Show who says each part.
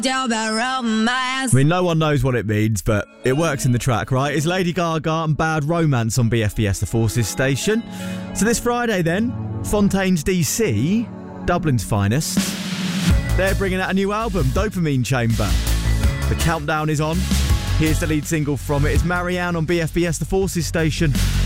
Speaker 1: I mean, no one knows what it means, but it works in the track, right? It's Lady Gaga and Bad Romance on BFBS The Forces station. So this Friday then, Fontaines DC, Dublin's finest, they're bringing out a new album, Dopamine Chamber. The countdown is on. Here's the lead single from it. It's Marianne on BFBS The Forces station.